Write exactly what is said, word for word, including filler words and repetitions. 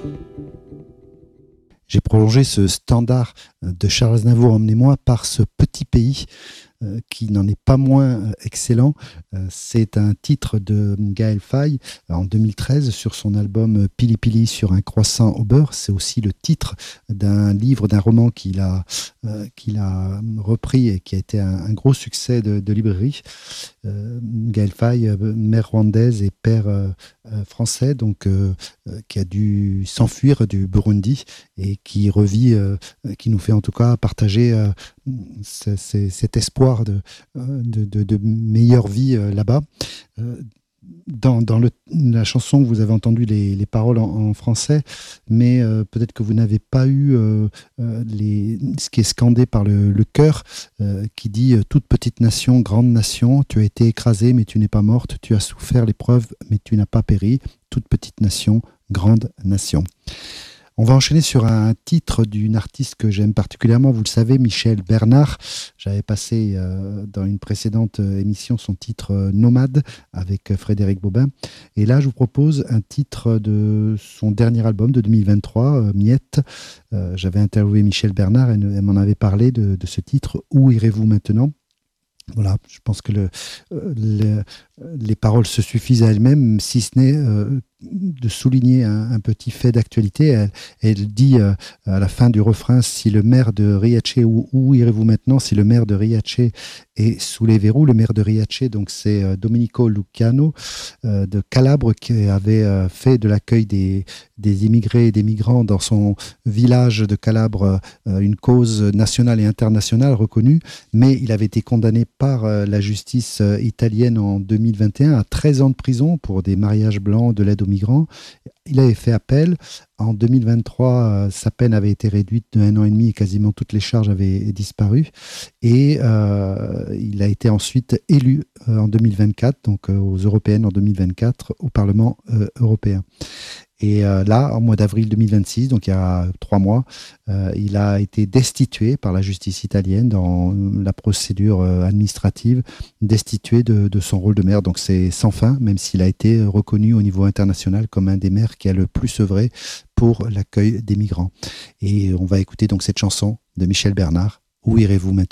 J'ai prolongé ce standard de Charles Aznavour, Emmenez-moi, par ce petit pays euh, qui n'en est pas moins euh, excellent. Euh, c'est un titre de Gaël Faye en deux mille treize sur son album Pili Pili sur un croissant au beurre. C'est aussi le titre d'un livre, d'un roman qu'il a, euh, qu'il a repris et qui a été un, un gros succès de, de librairie. Euh, Gaël Faye, euh, mère rwandaise et père euh, euh, français, donc euh, euh, qui a dû s'enfuir du Burundi et qui revit, euh, qui nous fait en tout cas partager euh, c- c- cet espoir de, euh, de, de, de meilleure vie euh, là-bas. Euh, dans, dans le, la chanson, vous avez entendu les, les paroles en, en français, mais euh, peut-être que vous n'avez pas eu euh, euh, les, ce qui est scandé par le, le chœur, euh, qui dit « Toute petite nation, grande nation, tu as été écrasée, mais tu n'es pas morte, tu as souffert l'épreuve, mais tu n'as pas péri. Toute petite nation, grande nation ». On va enchaîner sur un titre d'une artiste que j'aime particulièrement, vous le savez, Michel Bernard. J'avais passé euh, dans une précédente émission son titre euh, Nomade avec euh, Frédéric Bobin. Et là, je vous propose un titre de son dernier album de deux mille vingt-trois, euh, Miette. Euh, j'avais interviewé Michel Bernard et elle m'en avait parlé de, de ce titre, Où irez-vous maintenant ? Voilà, je pense que le, euh, le, les paroles se suffisent à elles-mêmes, si ce n'est euh, de souligner un, un petit fait d'actualité. Elle, elle dit euh, à la fin du refrain, si le maire de Riace, où, où irez-vous maintenant, si le maire de Riace est sous les verrous. Le maire de Riace, donc c'est euh, Domenico Lucano euh, de Calabre, qui avait euh, fait de l'accueil des, des immigrés et des migrants dans son village de Calabre euh, une cause nationale et internationale reconnue, mais il avait été condamné par euh, la justice euh, italienne en deux mille vingt et un à treize ans de prison pour des mariages blancs, de l'aide aux migrants. Il avait fait appel. En deux mille vingt-trois, euh, sa peine avait été réduite de un an et demi et quasiment toutes les charges avaient disparu. Et euh, il a été ensuite élu euh, en deux mille vingt-quatre, donc euh, aux européennes en deux mille vingt-quatre, au Parlement euh, européen. Et euh, là, en mois d'avril deux mille vingt-six, donc il y a trois mois, euh, il a été destitué par la justice italienne dans la procédure euh, administrative, destitué de, de son rôle de maire. Donc c'est sans fin, même s'il a été reconnu au niveau international comme un des maires qui a le plus œuvré pour l'accueil des migrants. Et on va écouter donc cette chanson de Michel Bernard, Où irez-vous maintenant ?